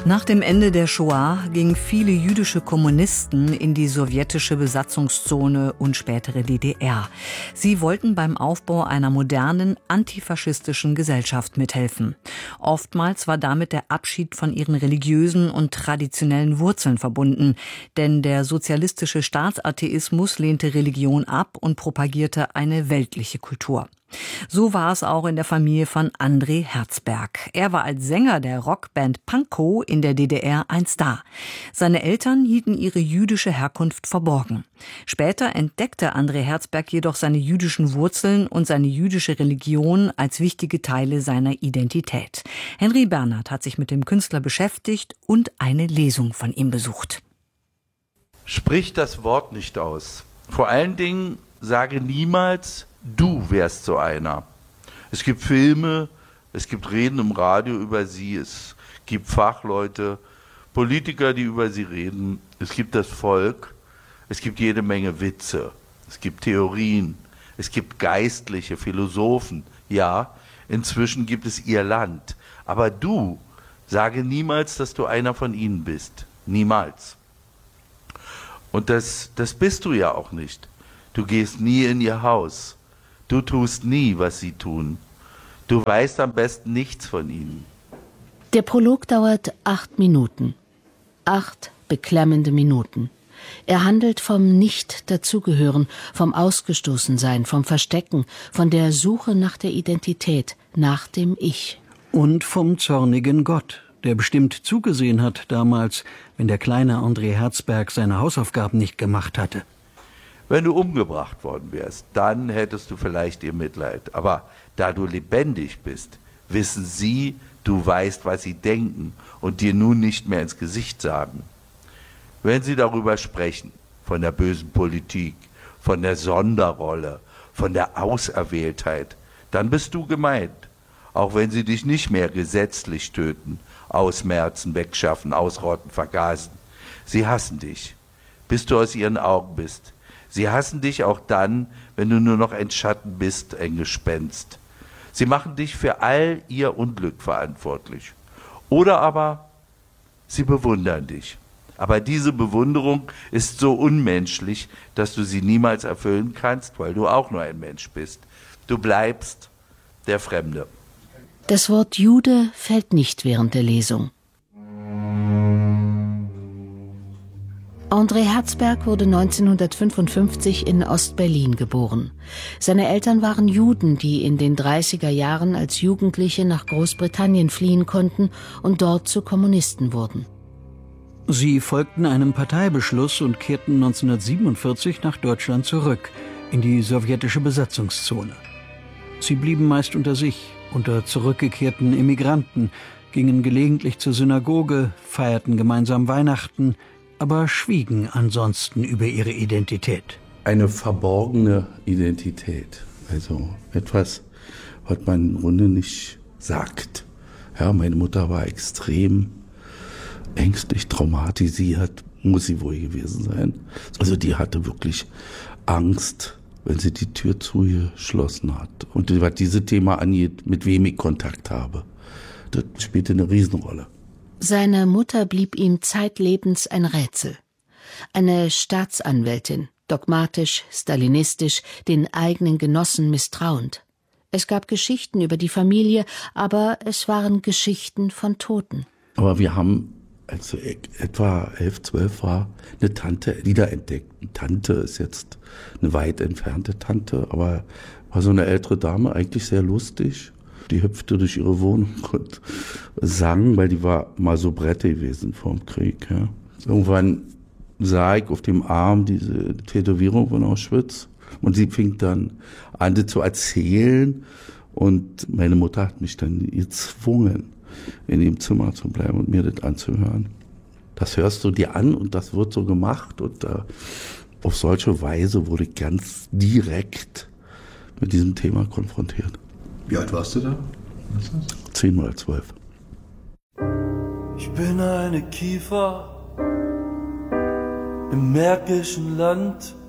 Nach dem Ende der Shoah gingen viele jüdische Kommunisten in die sowjetische Besatzungszone und spätere DDR. Sie wollten beim Aufbau einer modernen, antifaschistischen Gesellschaft mithelfen. Oftmals war damit der Abschied von ihren religiösen und traditionellen Wurzeln verbunden, denn der sozialistische Staatsatheismus lehnte Religion ab und propagierte eine weltliche Kultur. So war es auch in der Familie von André Herzberg. Er war als Sänger der Rockband Pankow in der DDR ein Star. Seine Eltern hielten ihre jüdische Herkunft verborgen. Später entdeckte André Herzberg jedoch seine jüdischen Wurzeln und seine jüdische Religion als wichtige Teile seiner Identität. Henry Bernhard hat sich mit dem Künstler beschäftigt und eine Lesung von ihm besucht. Sprich das Wort nicht aus. Vor allen Dingen sage niemals, du wärst so einer. Es gibt Filme, es gibt Reden im Radio über sie, es gibt Fachleute, Politiker, die über sie reden, es gibt das Volk, es gibt jede Menge Witze, es gibt Theorien, es gibt Geistliche, Philosophen, ja, inzwischen gibt es ihr Land. Aber du, sage niemals, dass du einer von ihnen bist. Niemals. Und das bist du ja auch nicht. Du gehst nie in ihr Haus. Du tust nie, was sie tun. Du weißt am besten nichts von ihnen. Der Prolog dauert 8 Minuten. 8 beklemmende Minuten. Er handelt vom Nicht-Dazugehören, vom Ausgestoßensein, vom Verstecken, von der Suche nach der Identität, nach dem Ich. Und vom zornigen Gott, der bestimmt zugesehen hat damals, wenn der kleine André Herzberg seine Hausaufgaben nicht gemacht hatte. Wenn du umgebracht worden wärst, dann hättest du vielleicht ihr Mitleid. Aber da du lebendig bist, wissen sie, du weißt, was sie denken und dir nun nicht mehr ins Gesicht sagen. Wenn sie darüber sprechen, von der bösen Politik, von der Sonderrolle, von der Auserwähltheit, dann bist du gemeint. Auch wenn sie dich nicht mehr gesetzlich töten, ausmerzen, wegschaffen, ausrotten, vergasen. Sie hassen dich, bis du aus ihren Augen bist. Sie hassen dich auch dann, wenn du nur noch ein Schatten bist, ein Gespenst. Sie machen dich für all ihr Unglück verantwortlich. Oder aber sie bewundern dich. Aber diese Bewunderung ist so unmenschlich, dass du sie niemals erfüllen kannst, weil du auch nur ein Mensch bist. Du bleibst der Fremde. Das Wort Jude fällt nicht während der Lesung. André Herzberg wurde 1955 in Ost-Berlin geboren. Seine Eltern waren Juden, die in den 30er Jahren als Jugendliche nach Großbritannien fliehen konnten und dort zu Kommunisten wurden. Sie folgten einem Parteibeschluss und kehrten 1947 nach Deutschland zurück, in die sowjetische Besatzungszone. Sie blieben meist unter sich, unter zurückgekehrten Immigranten, gingen gelegentlich zur Synagoge, feierten gemeinsam Weihnachten, aber schwiegen ansonsten über ihre Identität. Eine verborgene Identität, also etwas, was man im Grunde nicht sagt. Ja, meine Mutter war extrem ängstlich, traumatisiert, muss sie wohl gewesen sein. Also die hatte wirklich Angst, wenn sie die Tür zugeschlossen hat. Und was dieses Thema angeht, mit wem ich Kontakt habe, das spielte eine Riesenrolle. Seine Mutter blieb ihm zeitlebens ein Rätsel. Eine Staatsanwältin, dogmatisch, stalinistisch, den eigenen Genossen misstrauend. Es gab Geschichten über die Familie, aber es waren Geschichten von Toten. Aber wir haben, als ich etwa 11, 12 war, eine Tante wiederentdeckt. Eine Tante ist jetzt eine weit entfernte Tante, aber war so eine ältere Dame, eigentlich sehr lustig. Die hüpfte durch ihre Wohnung und sang, weil die war mal so Brette gewesen vor dem Krieg. Ja. Irgendwann sah ich auf dem Arm diese Tätowierung von Auschwitz und sie fing dann an, das zu erzählen und meine Mutter hat mich dann gezwungen, in dem Zimmer zu bleiben und mir das anzuhören. Das hörst du dir an und das wird so gemacht und auf solche Weise wurde ich ganz direkt mit diesem Thema konfrontiert. Wie alt warst du da? 10 oder 12. Ich bin eine Kiefer im märkischen Land.